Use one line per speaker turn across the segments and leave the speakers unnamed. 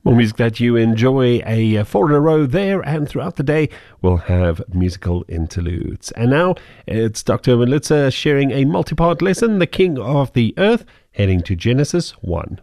More music that you enjoy, 4 in a row there, and throughout the day we'll have musical interludes. And now it's Dr. Erwin Lutzer sharing a multi-part lesson, The King of the Earth, heading to Genesis 1.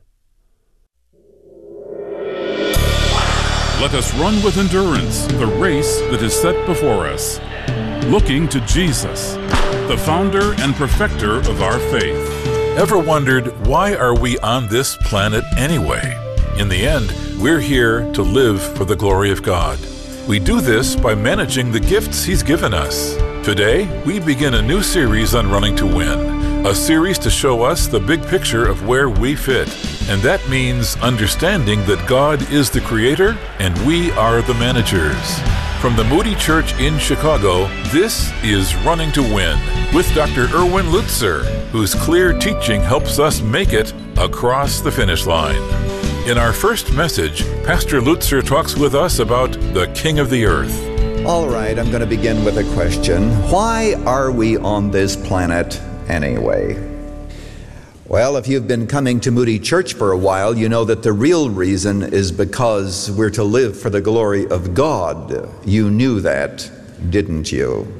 Let us run with endurance the race that is set before us, looking to Jesus, the founder and perfecter of our faith.
Ever wondered, why are we on this planet anyway? In the end, we're here to live for the glory of God. We do this by managing the gifts He's given us. Today, we begin a new series on Running to Win, a series to show us the big picture of where we fit. And that means understanding that God is the creator and we are the managers. From the Moody Church in Chicago, this is Running to Win with Dr. Erwin Lutzer, whose clear teaching helps us make it across the finish line. In our first message, Pastor Lutzer talks with us about the King of the Earth.
All right, I'm going to begin with a question. Why are we on this planet anyway? Well, if you've been coming to Moody Church for a while, you know that the real reason is because we're to live for the glory of God. You knew that, didn't you?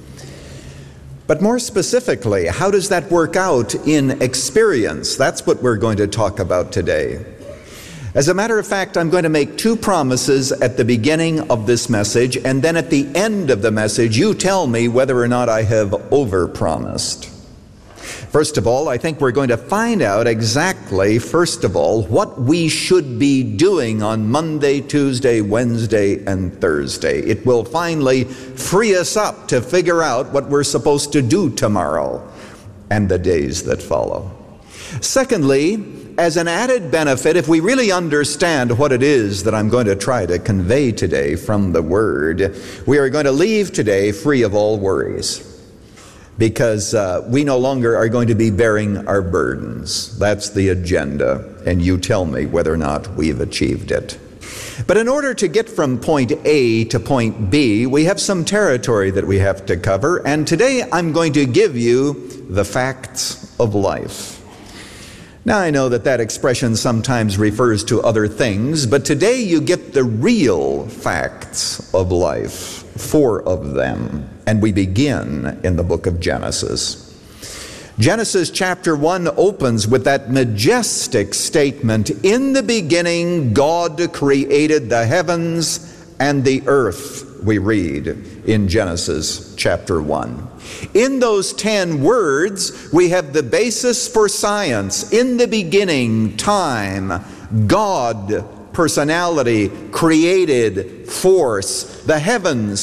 But more specifically, how does that work out in experience? That's what we're going to talk about today. As a matter of fact, I'm going to make 2 promises at the beginning of this message, and then at the end of the message, you tell me whether or not I have overpromised. First of all, I think we're going to find out exactly, first of all, what we should be doing on Monday, Tuesday, Wednesday, and Thursday. It will finally free us up to figure out what we're supposed to do tomorrow and the days that follow. Secondly, as an added benefit, if we really understand what it is that I'm going to try to convey today from the Word, we are going to leave today free of all worries. Because we no longer are going to be bearing our burdens. That's the agenda, and you tell me whether or not we've achieved it. But in order to get from point A to point B, we have some territory that we have to cover, and today I'm going to give you the facts of life. Now, I know that expression sometimes refers to other things, but today you get the real facts of life, 4 of them. And we begin in the book of Genesis. Genesis chapter 1 opens with that majestic statement, "In the beginning, God created the heavens and the earth," we read in Genesis chapter 1. In those 10 words, we have the basis for science. In the beginning, time, God, personality, created, force, the heavens,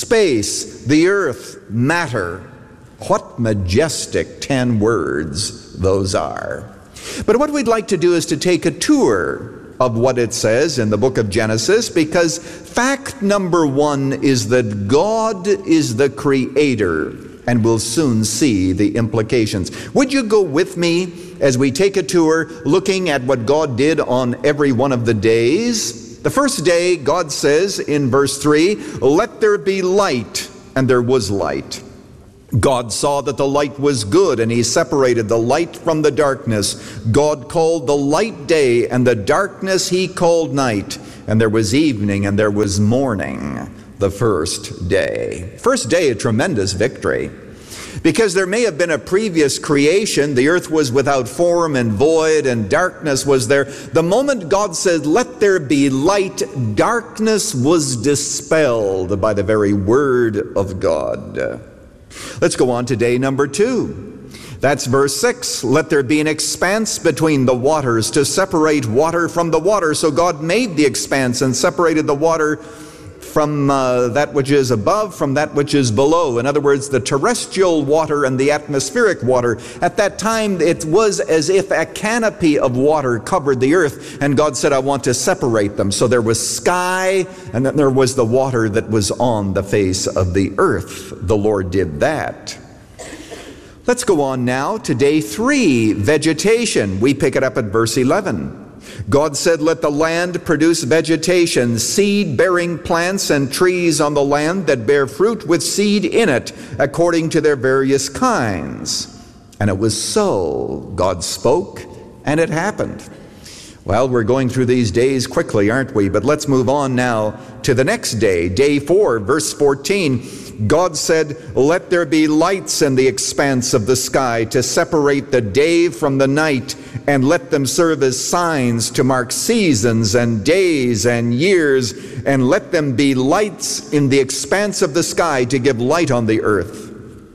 space, the earth, matter. What majestic 10 words those are. But what we'd like to do is to take a tour of what it says in the book of Genesis, because fact number 1 is that God is the creator, and we'll soon see the implications. Would you go with me as we take a tour looking at what God did on every one of the days? The first day, God says in verse 3, "Let there be light," and there was light. God saw that the light was good, and He separated the light from the darkness. God called the light day, and the darkness He called night. And there was evening, and there was morning, the first day. First day, a tremendous victory. Because there may have been a previous creation, the earth was without form and void, and darkness was there. The moment God said, "Let there be light," darkness was dispelled by the very word of God. Let's go on to day number 2. That's verse 6. "Let there be an expanse between the waters to separate water from the water." So God made the expanse and separated the water from that which is above, from that which is below. In other words, the terrestrial water and the atmospheric water. At that time, it was as if a canopy of water covered the earth, and God said, "I want to separate them." So there was sky, and then there was the water that was on the face of the earth. The Lord did that. Let's go on now to day 3, vegetation. We pick it up at verse 11. God said, "Let the land produce vegetation, seed-bearing plants and trees on the land that bear fruit with seed in it, according to their various kinds." And it was so. God spoke, and it happened. Well, we're going through these days quickly, aren't we? But let's move on now to the next day, day 4, verse 14. God said, "Let there be lights in the expanse of the sky to separate the day from the night, and let them serve as signs to mark seasons and days and years, and let them be lights in the expanse of the sky to give light on the earth."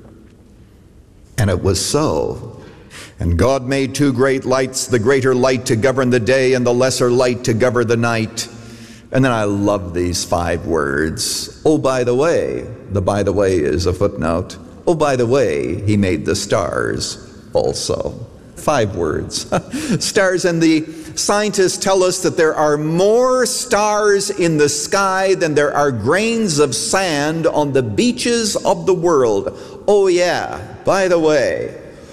And it was so. And God made 2 great lights, the greater light to govern the day and the lesser light to govern the night. And then I love these 5 words. Oh, by the way, the by the way is a footnote. Oh, by the way, he made the stars also. 5 words. Stars, and the scientists tell us that there are more stars in the sky than there are grains of sand on the beaches of the world. Oh yeah, by the way,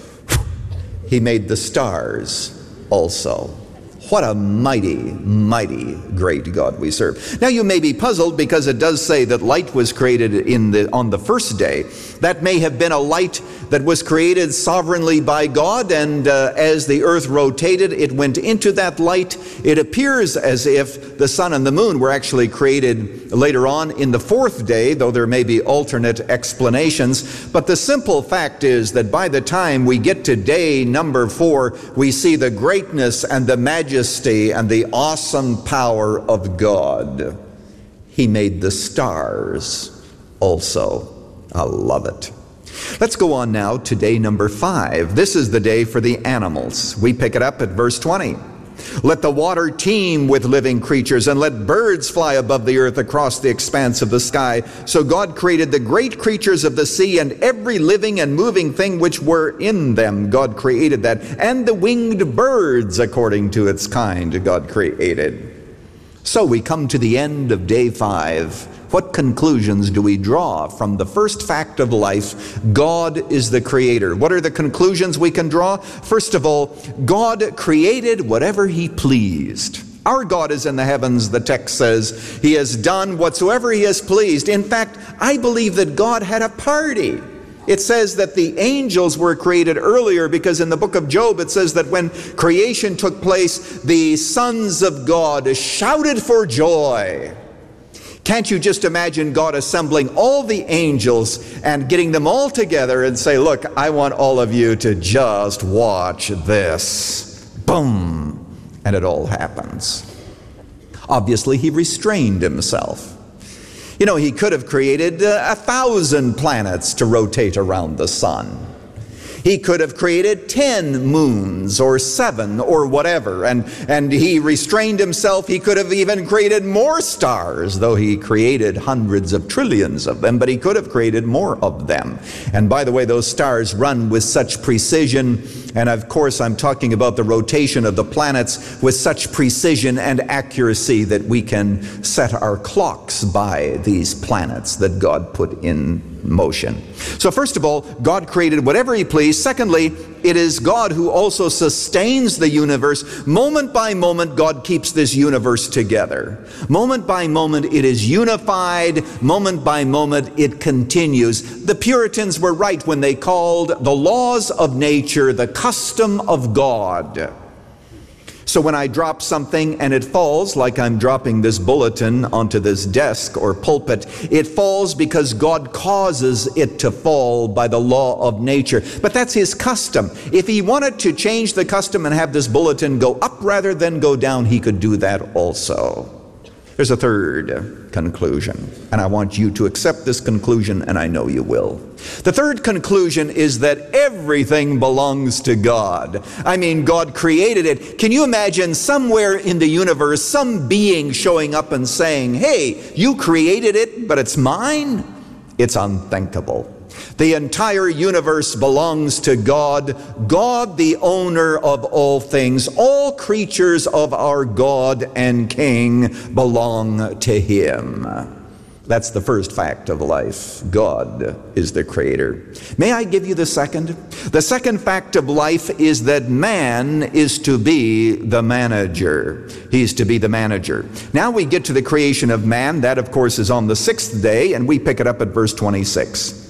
he made the stars also. What a mighty, mighty great God we serve. Now you may be puzzled because it does say that light was created on the first day. That may have been a light that was created sovereignly by God, and as the earth rotated, it went into that light. It appears as if the sun and the moon were actually created later on in the 4th day, though there may be alternate explanations. But the simple fact is that by the time we get to day number 4, we see the greatness and the majesty and the awesome power of God. He made the stars also. I love it. Let's go on now to day number 5. This is the day for the animals. We pick it up at verse 20. "Let the water teem with living creatures, and let birds fly above the earth across the expanse of the sky. So God created the great creatures of the sea, and every living and moving thing which were in them. God created that. And the winged birds according to its kind God created." So we come to the end of day 5. What conclusions do we draw from the first fact of life? God is the creator. What are the conclusions we can draw? First of all, God created whatever he pleased. Our God is in the heavens, the text says. He has done whatsoever he has pleased. In fact, I believe that God had a party. It says that the angels were created earlier because in the book of Job it says that when creation took place, the sons of God shouted for joy. Can't you just imagine God assembling all the angels and getting them all together and say, "Look, I want all of you to just watch this." Boom! And it all happens. Obviously, he restrained himself. You know, he could have created 1,000 planets to rotate around the sun. He could have created 10 moons or 7 or whatever, and he restrained himself. He could have even created more stars, though he created hundreds of trillions of them, but he could have created more of them. And by the way, those stars run with such precision, and of course I'm talking about the rotation of the planets with such precision and accuracy that we can set our clocks by these planets that God put in motion. So first of all, God created whatever he pleased. Secondly, it is God who also sustains the universe. Moment by moment, God keeps this universe together. Moment by moment, it is unified. Moment by moment, it continues. The Puritans were right when they called the laws of nature the custom of God. So when I drop something and it falls, like I'm dropping this bulletin onto this desk or pulpit, it falls because God causes it to fall by the law of nature. But that's his custom. If he wanted to change the custom and have this bulletin go up rather than go down, he could do that also. There's a third conclusion, and I want you to accept this conclusion, and I know you will. The third conclusion is that everything belongs to God. I mean, God created it. Can you imagine somewhere in the universe some being showing up and saying, "Hey, you created it, but it's mine"? It's unthinkable. The entire universe belongs to God. God, the owner of all things. All creatures of our God and King belong to him. That's the first fact of life. God is the creator. May I give you the second? The second fact of life is that man is to be the manager. He's to be the manager. Now we get to the creation of man. That, of course, is on the 6th day, and we pick it up at verse 26.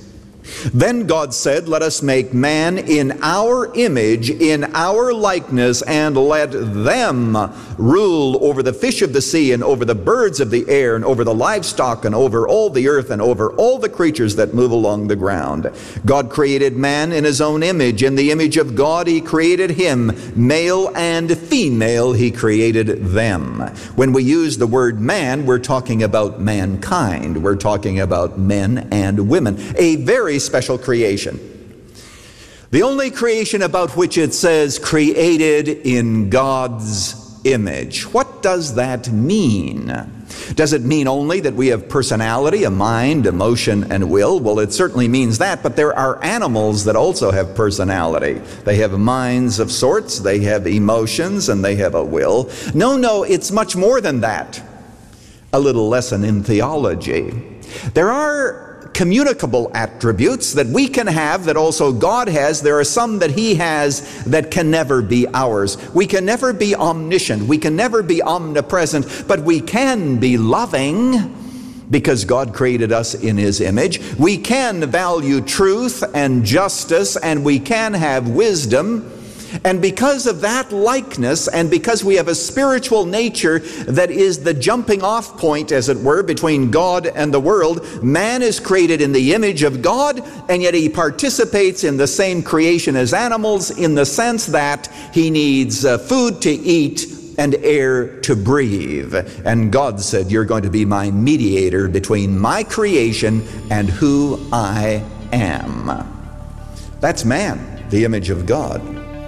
Then God said, let us make man in our image, in our likeness, and let them rule over the fish of the sea, and over the birds of the air, and over the livestock, and over all the earth, and over all the creatures that move along the ground. God created man in his own image. In the image of God he created him. Male and female he created them. When we use the word man, we're talking about mankind. We're talking about men and women. A very special creation. The only creation about which it says created in God's image. What does that mean? Does it mean only that we have personality, a mind, emotion, and will? Well, it certainly means that, but there are animals that also have personality. They have minds of sorts, they have emotions, and they have a will. No, it's much more than that. A little lesson in theology. There are communicable attributes that we can have that also God has. There are some that he has that can never be ours. We can never be omniscient. We can never be omnipresent, but we can be loving because God created us in his image. We can value truth and justice, and we can have wisdom. And because of that likeness, and because we have a spiritual nature that is the jumping off point, as it were, between God and the world, man is created in the image of God, and yet he participates in the same creation as animals in the sense that he needs food to eat and air to breathe. And God said, you're going to be my mediator between my creation and who I am. That's man, the image of God.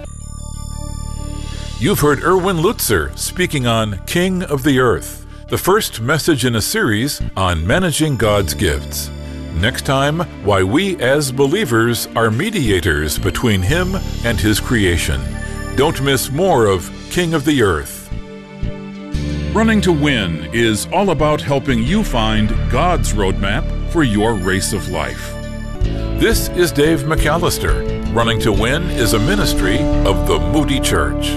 You've heard Erwin Lutzer speaking on King of the Earth, the first message in a series on managing God's gifts. Next time, why we as believers are mediators between him and his creation. Don't miss more of King of the Earth.
Running to Win is all about helping you find God's roadmap for your race of life.
This is Dave McAllister. Running to Win is a ministry of the Moody Church.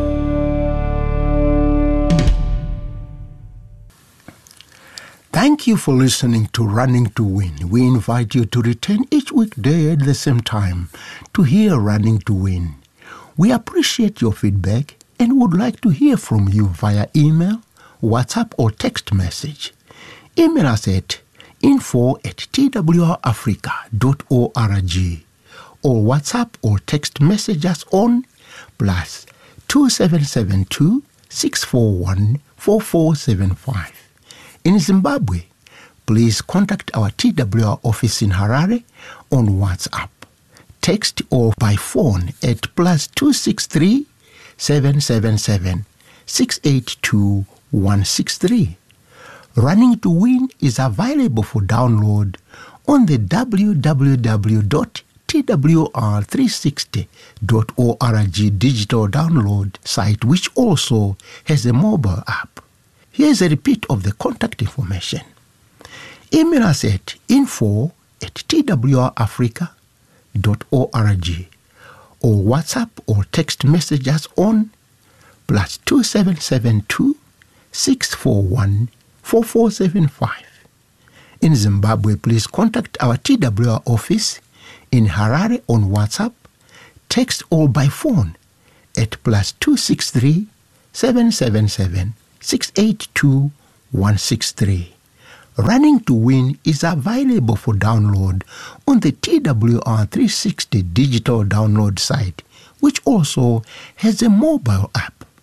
Thank you for listening to Running to Win. We invite you to return each weekday at the same time to hear Running to Win. We appreciate your feedback and would like to hear from you via email, WhatsApp, or text message. Email us at info@twrafrica.org or WhatsApp or text message us on +2772 641 4475. In Zimbabwe, please contact our TWR office in Harare on WhatsApp, text, or by phone at +263 777 682 163. Running to Win is available for download on the www.twr360.org digital download site, which also has a mobile app. Here's a repeat of the contact information. Email us at info@twrafrica.org or WhatsApp or text message us on +2772 641 4475. In Zimbabwe, please contact our TWR office in Harare on WhatsApp, text, or by phone at +263 777 682 163. Running to Win is available for download on the TWR360 digital download site, which also has a mobile app.